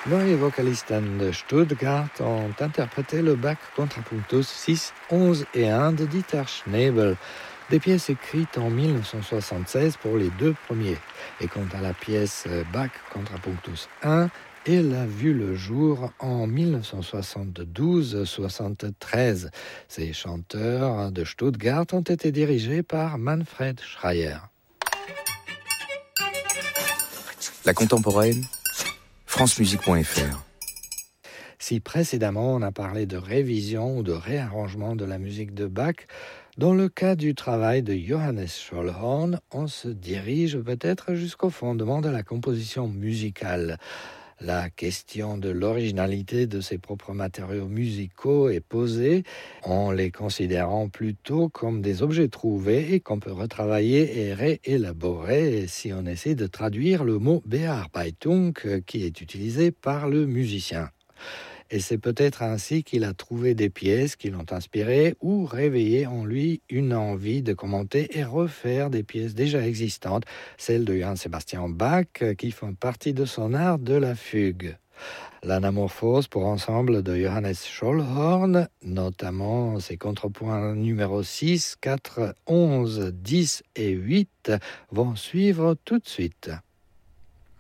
Neue Vocalisten de Stuttgart ont interprété le Bach Contrapunctus 6, 11 et 1 de Dieter Schnebel, des pièces écrites en 1976 pour les deux premiers. Et quant à la pièce Bach Contrapunctus 1, elle a vu le jour en 1972-73. Ces chanteurs de Stuttgart ont été dirigés par Manfred Schreyer. La contemporaine, francemusique.fr. Si précédemment on a parlé de révision ou de réarrangement de la musique de Bach, dans le cas du travail de Johannes Schollhorn, on se dirige peut-être jusqu'au fondement de la composition musicale. La question de l'originalité de ses propres matériaux musicaux est posée en les considérant plutôt comme des objets trouvés et qu'on peut retravailler et réélaborer si on essaie de traduire le mot Bearbeitung qui est utilisé par le musicien. Et c'est peut-être ainsi qu'il a trouvé des pièces qui l'ont inspiré ou réveillé en lui une envie de commenter et refaire des pièces déjà existantes, celles de Johann Sebastian Bach qui font partie de son art de la fugue. L'anamorphose pour ensemble de Johannes Schollhorn, notamment ses contrepoints numéro 6, 4, 11, 10 et 8, vont suivre tout de suite.